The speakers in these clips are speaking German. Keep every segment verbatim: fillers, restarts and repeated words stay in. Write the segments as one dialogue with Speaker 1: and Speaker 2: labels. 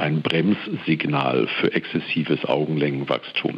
Speaker 1: ein Bremssignal für exzessives Augenlängenwachstum.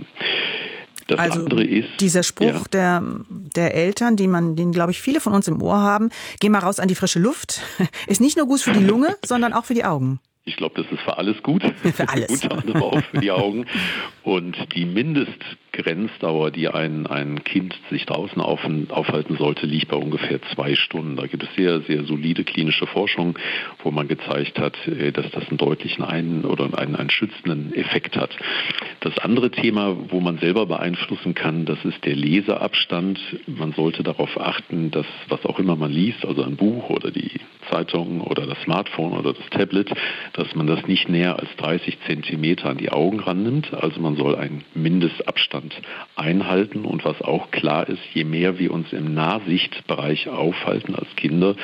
Speaker 1: Das
Speaker 2: also
Speaker 1: andere ist,
Speaker 2: dieser Spruch ja. der, der Eltern, den man, den glaube ich viele von uns im Ohr haben, geh mal raus an die frische Luft, ist nicht nur gut für die Lunge, sondern auch für die Augen.
Speaker 1: Ich glaube, das ist für alles gut.
Speaker 2: Für alles.
Speaker 1: Unter anderem auch für die Augen. Und die Mindestgrenzdauer, die ein, ein Kind sich draußen auf, aufhalten sollte, liegt bei ungefähr zwei Stunden. Da gibt es sehr, sehr solide klinische Forschung, wo man gezeigt hat, dass das einen deutlichen einen oder einen, einen schützenden Effekt hat. Das andere Thema, wo man selber beeinflussen kann, das ist der Leseabstand. Man sollte darauf achten, dass was auch immer man liest, also ein Buch oder die Zeitung oder das Smartphone oder das Tablet, dass man das nicht näher als dreißig Zentimeter an die Augen rannimmt. Also man soll einen Mindestabstand einhalten. Und was auch klar ist, je mehr wir uns im Nahsichtbereich aufhalten als Kinder,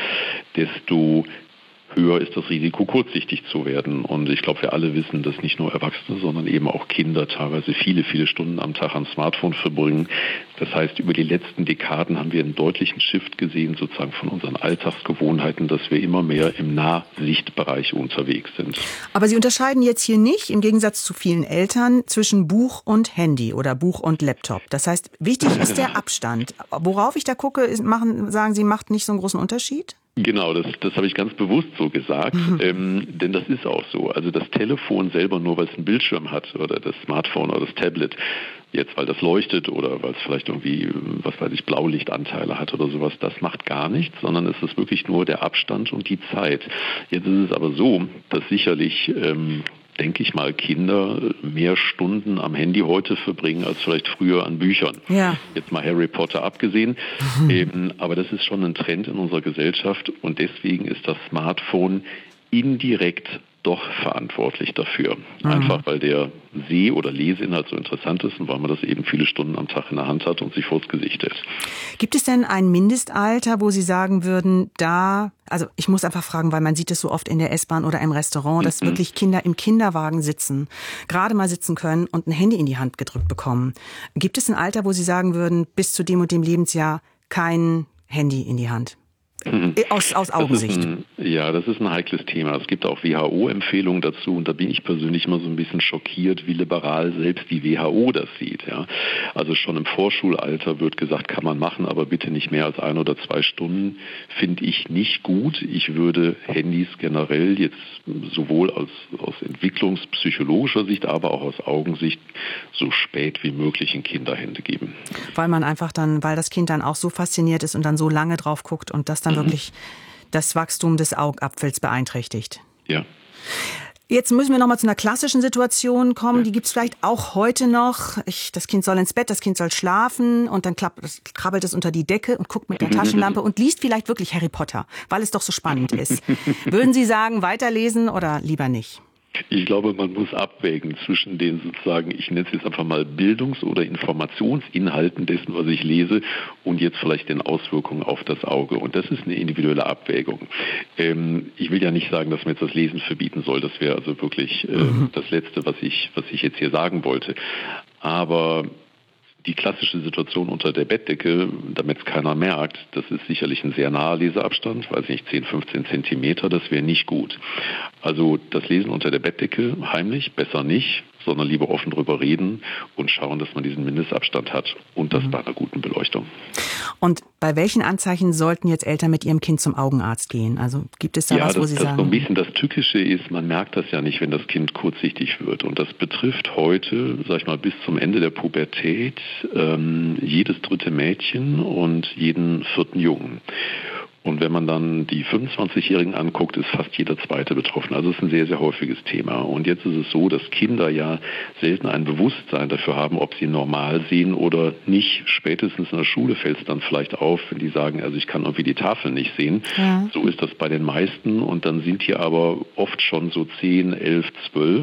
Speaker 1: desto höher ist das Risiko, kurzsichtig zu werden. Und ich glaube, wir alle wissen, dass nicht nur Erwachsene, sondern eben auch Kinder teilweise viele, viele Stunden am Tag am Smartphone verbringen. Das heißt, über die letzten Dekaden haben wir einen deutlichen Shift gesehen, sozusagen von unseren Alltagsgewohnheiten, dass wir immer mehr im Nahsichtbereich unterwegs sind.
Speaker 2: Aber Sie unterscheiden jetzt hier nicht, im Gegensatz zu vielen Eltern, zwischen Buch und Handy oder Buch und Laptop. Das heißt, wichtig ist der Abstand. Worauf ich da gucke, ist, machen, sagen Sie, macht nicht so einen großen Unterschied?
Speaker 1: Genau, das, das habe ich ganz bewusst so gesagt, mhm. ähm, denn das ist auch so. Also das Telefon selber, nur weil es einen Bildschirm hat oder das Smartphone oder das Tablet, jetzt weil das leuchtet oder weil es vielleicht irgendwie, was weiß ich, Blaulichtanteile hat oder sowas, das macht gar nichts, sondern es ist wirklich nur der Abstand und die Zeit. Jetzt ist es aber so, dass sicherlich ähm, denke ich mal, Kinder mehr Stunden am Handy heute verbringen als vielleicht früher an Büchern. Ja. Jetzt mal Harry Potter abgesehen. Mhm. Ähm, aber das ist schon ein Trend in unserer Gesellschaft und deswegen ist das Smartphone indirekt doch verantwortlich dafür. Mhm. Einfach weil der Seh- oder Leseinhalt so interessant ist und weil man das eben viele Stunden am Tag in der Hand hat und sich vors Gesicht hält.
Speaker 2: Gibt es denn ein Mindestalter, wo Sie sagen würden, da, also ich muss einfach fragen, weil man sieht es so oft in der S-Bahn oder im Restaurant, dass mhm. wirklich Kinder im Kinderwagen sitzen, gerade mal sitzen können und ein Handy in die Hand gedrückt bekommen. Gibt es ein Alter, wo Sie sagen würden, bis zu dem und dem Lebensjahr kein Handy in die Hand? Aus, aus Augensicht.
Speaker 1: Das ein, ja, das ist ein heikles Thema. Es gibt auch W H O-Empfehlungen dazu und da bin ich persönlich immer so ein bisschen schockiert, wie liberal selbst die W H O das sieht. Ja. Also schon im Vorschulalter wird gesagt, kann man machen, aber bitte nicht mehr als ein oder zwei Stunden, finde ich nicht gut. Ich würde Handys generell jetzt sowohl aus, aus entwicklungspsychologischer Sicht, aber auch aus Augensicht so spät wie möglich in Kinderhände geben.
Speaker 2: Weil man einfach dann, weil das Kind dann auch so fasziniert ist und dann so lange drauf guckt und das dann wirklich das Wachstum des Augapfels beeinträchtigt.
Speaker 1: Ja.
Speaker 2: Jetzt müssen wir noch mal zu einer klassischen Situation kommen. Die gibt es vielleicht auch heute noch. Ich, das Kind soll ins Bett, das Kind soll schlafen und dann klapp, krabbelt es unter die Decke und guckt mit der Taschenlampe und liest vielleicht wirklich Harry Potter, weil es doch so spannend ist. Würden Sie sagen, weiterlesen oder lieber nicht?
Speaker 1: Ich glaube, man muss abwägen zwischen den sozusagen, ich nenne es jetzt einfach mal Bildungs- oder Informationsinhalten dessen, was ich lese und jetzt vielleicht den Auswirkungen auf das Auge. Und das ist eine individuelle Abwägung. Ähm, ich will ja nicht sagen, dass man jetzt das Lesen verbieten soll. Das wäre also wirklich äh, mhm. das Letzte, was ich, was ich jetzt hier sagen wollte. Aber die klassische Situation unter der Bettdecke, damit es keiner merkt, das ist sicherlich ein sehr naher Leseabstand, weiß nicht, zehn, fünfzehn Zentimeter, das wäre nicht gut. Also das Lesen unter der Bettdecke heimlich, besser nicht, sondern lieber offen drüber reden und schauen, dass man diesen Mindestabstand hat und das mhm. bei einer guten Beleuchtung.
Speaker 2: Und bei welchen Anzeichen sollten jetzt Eltern mit ihrem Kind zum Augenarzt gehen? Also gibt es da
Speaker 1: ja,
Speaker 2: was, wo
Speaker 1: das,
Speaker 2: Sie
Speaker 1: das
Speaker 2: sagen?
Speaker 1: So ein bisschen das Tückische ist, man merkt das ja nicht, wenn das Kind kurzsichtig wird. Und das betrifft heute, sag ich mal, bis zum Ende der Pubertät ähm, jedes dritte Mädchen und jeden vierten Jungen. Und wenn man dann die fünfundzwanzigjährigen anguckt, ist fast jeder Zweite betroffen. Also es ist ein sehr, sehr häufiges Thema. Und jetzt ist es so, dass Kinder ja selten ein Bewusstsein dafür haben, ob sie normal sehen oder nicht. Spätestens in der Schule fällt es dann vielleicht auf, wenn die sagen, also ich kann irgendwie die Tafel nicht sehen. Ja. So ist das bei den meisten. Und dann sind die aber oft schon so zehn, elf, zwölf.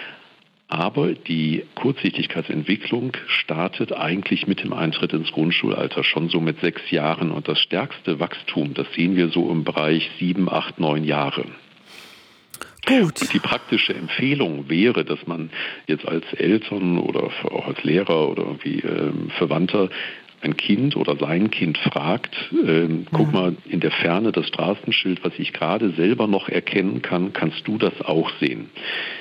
Speaker 1: Aber die Kurzsichtigkeitsentwicklung startet eigentlich mit dem Eintritt ins Grundschulalter, schon so mit sechs Jahren. Und das stärkste Wachstum, das sehen wir so im Bereich sieben, acht, neun Jahre. Gut. Und die praktische Empfehlung wäre, dass man jetzt als Eltern oder auch als Lehrer oder irgendwie äh, Verwandter ein Kind oder sein Kind fragt, äh, guck mal in der Ferne das Straßenschild, was ich gerade selber noch erkennen kann, kannst du das auch sehen?